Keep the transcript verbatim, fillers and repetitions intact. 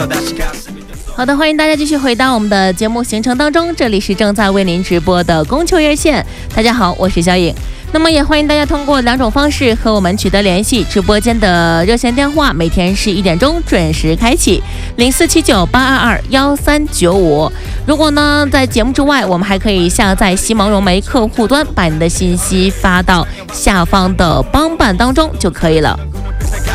好的，欢迎大家继续回到我们的节目行程当中，这里是正在为您直播的供求热线。大家好，我是小颖。那么也欢迎大家通过两种方式和我们取得联系，直播间的热线电话每天是一点钟准时开启，零四七九八二二幺三九五。如果呢在节目之外，我们还可以下载西芒融媒客户端，把你的信息发到下方的帮办当中就可以了。